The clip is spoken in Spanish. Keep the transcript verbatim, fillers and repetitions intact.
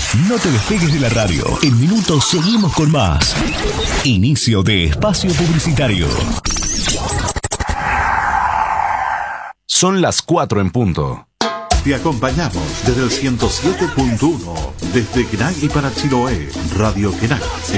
No te despegues de la radio. En minutos seguimos con más. Inicio de espacio publicitario. Son las cuatro en punto. Te acompañamos desde el ciento siete punto uno, desde Kenai y para Chiloé, Radio Kenai,